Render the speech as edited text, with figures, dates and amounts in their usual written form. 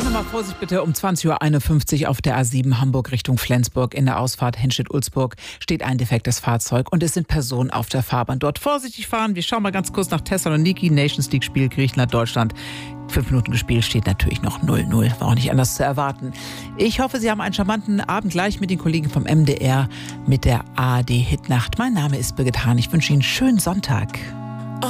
nochmal Vorsicht bitte, um 20.51 Uhr auf der A7 Hamburg Richtung Flensburg. In der Ausfahrt Henstedt-Ulzburg steht ein defektes Fahrzeug und es sind Personen auf der Fahrbahn. Dort vorsichtig fahren. Wir schauen mal ganz kurz nach Thessaloniki. Nations League Spiel Griechenland, Deutschland. 5 Minuten gespielt, steht natürlich noch 0-0. War auch nicht anders zu erwarten. Ich hoffe, Sie haben einen charmanten Abend gleich mit den Kollegen vom MDR mit der ARD Hitnacht. Mein Name ist Birgit Hahn. Ich wünsche Ihnen einen schönen Sonntag.